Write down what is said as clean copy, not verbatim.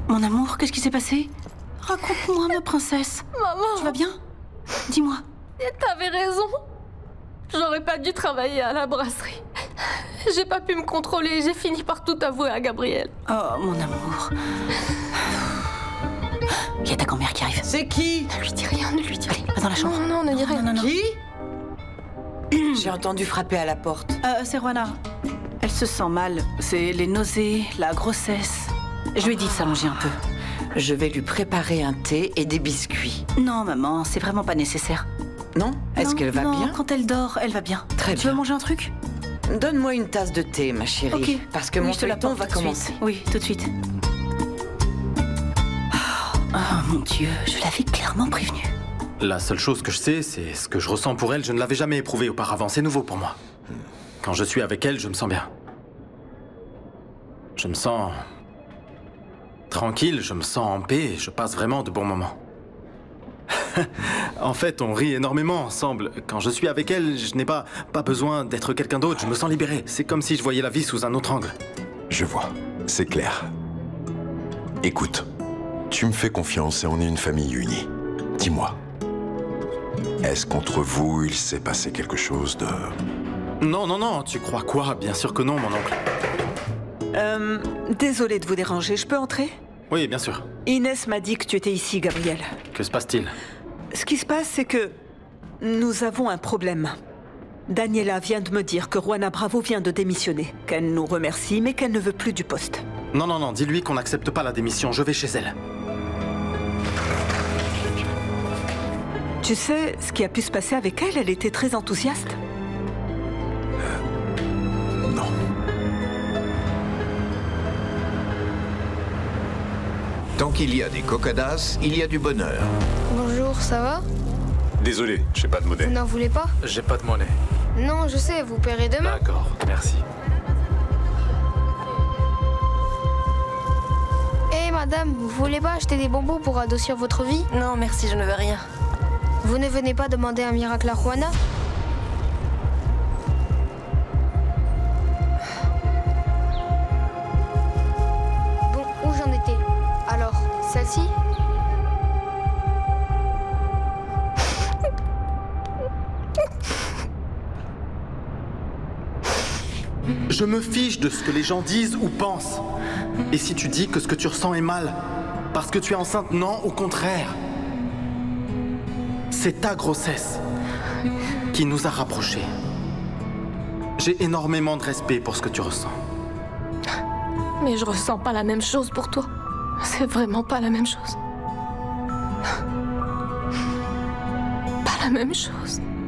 Mon amour, qu'est-ce qui s'est passé? Raconte-moi, ma princesse. Maman! Tu vas bien? Dis-moi. T'avais raison. J'aurais pas dû travailler à la brasserie. J'ai pas pu me contrôler, j'ai fini par tout avouer à Gabriel. Oh, mon amour. Il y a ta grand-mère qui arrive. C'est qui? Ne lui dis rien, ne lui dis rien. Va dans la chambre. Non, ne dis rien. Non. Qui? J'ai entendu frapper à la porte. C'est Rwana. Elle se sent mal. C'est les nausées, la grossesse. Je lui ai dit de s'allonger un peu. Je vais lui préparer un thé et des biscuits. Non, maman, c'est vraiment pas nécessaire. Non? Est-ce qu'elle va bien? Quand elle dort, elle va bien. Très Tu bien. veux manger un truc? Donne-moi une tasse de thé, ma chérie. Ok. Parce que Oui, mon je te la feuilleton porte va tout de commencer. suite. Oui, tout de suite. Oh, mon Dieu, je l'avais clairement prévenue. La seule chose que je sais, c'est ce que je ressens pour elle. Je ne l'avais jamais éprouvé auparavant. C'est nouveau pour moi. Quand je suis avec elle, je me sens bien. Je me sens tranquille, je me sens en paix, je passe vraiment de bons moments. En fait, on rit énormément ensemble. Quand je suis avec elle, je n'ai pas besoin d'être quelqu'un d'autre. Je me sens libéré. C'est comme si je voyais la vie sous un autre angle. Je vois, c'est clair. Écoute, tu me fais confiance et on est une famille unie. Dis-moi, est-ce qu'entre vous, il s'est passé quelque chose de... Non, tu crois quoi? Bien sûr que non, mon oncle. Désolée de vous déranger, je peux entrer? Oui, bien sûr. Inès m'a dit que tu étais ici, Gabriel. Que se passe-t-il? Ce qui se passe, c'est que nous avons un problème. Daniela vient de me dire que Rwana Bravo vient de démissionner, qu'elle nous remercie, mais qu'elle ne veut plus du poste. Non, dis-lui qu'on n'accepte pas la démission. Je vais chez elle. Tu sais ce qui a pu se passer avec elle? Elle était très enthousiaste. Non. Tant qu'il y a des cocadas, il y a du bonheur. Bonjour, ça va? Désolé, j'ai pas de Vous monnaie. n'en voulez pas? J'ai pas de monnaie. Non, je sais, vous paierez demain. D'accord, merci. Hé madame, vous voulez pas acheter des bonbons pour adoucir votre vie? Non, merci, je ne veux rien. Vous ne venez pas demander un miracle à Rwana? Bon, où j'en étais? Alors, celle-ci? Je me fiche de ce que les gens disent ou pensent. Et si tu dis que ce que tu ressens est mal, parce que tu es enceinte, non, au contraire. C'est ta grossesse qui nous a rapprochés. J'ai énormément de respect pour ce que tu ressens. Mais je ressens pas la même chose pour toi. C'est vraiment pas la même chose. Pas la même chose.